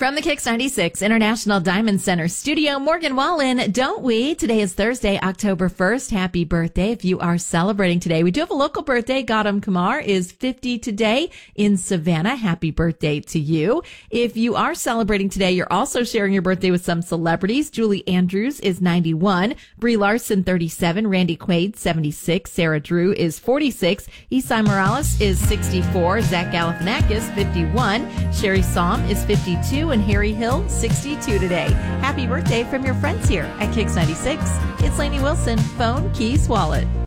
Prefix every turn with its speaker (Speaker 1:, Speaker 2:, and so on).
Speaker 1: From the Kicks 96 International Diamond Center studio, Morgan Wallen, don't we? Today is Thursday, October 1st. Happy birthday if you are celebrating today. We do have a local birthday. Gautam Kumar is 50 today in Savannah. Happy birthday to you. If you are celebrating today, you're also sharing your birthday with some celebrities. Julie Andrews is 91. Brie Larson, 37. Randy Quaid, 76. Sarah Drew is 46. Isai Morales is 64. Zach Galifianakis, 51. Sherry Som is 52. And Harry Hill, 62 today. Happy birthday from your friends here at Kicks 96. It's Lainey Wilson, phone, keys, wallet.